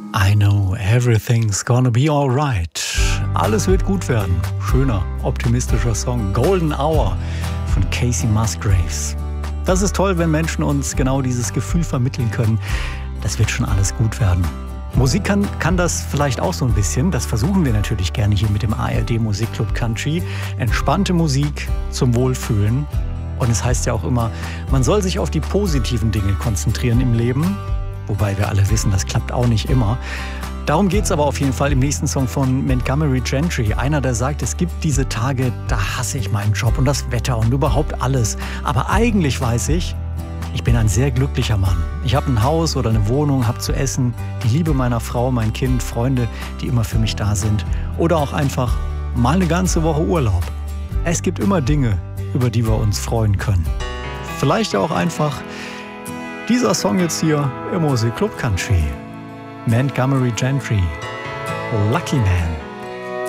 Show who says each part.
Speaker 1: I know everything's gonna be alright. Alles wird gut werden. Schöner, optimistischer Song. Golden Hour von Casey Musgraves. Das ist toll, wenn Menschen uns genau dieses Gefühl vermitteln können. Das wird schon alles gut werden. Musik kann das vielleicht auch so ein bisschen. Das versuchen wir natürlich gerne hier mit dem ARD Musikclub Country. Entspannte Musik zum Wohlfühlen. Und es heißt ja auch immer, man soll sich auf die positiven Dinge konzentrieren im Leben. Wobei wir alle wissen, das klappt auch nicht immer. Darum geht es aber auf jeden Fall im nächsten Song von Montgomery Gentry. Einer, der sagt, es gibt diese Tage, da hasse ich meinen Job und das Wetter und überhaupt alles. Aber eigentlich weiß ich bin ein sehr glücklicher Mann. Ich habe ein Haus oder eine Wohnung, habe zu essen, die Liebe meiner Frau, mein Kind, Freunde, die immer für mich da sind. Oder auch einfach mal eine ganze Woche Urlaub. Es gibt immer Dinge, über die wir uns freuen können. Vielleicht auch einfach dieser Song jetzt hier im Musikclub Country. Montgomery Gentry, Lucky Man.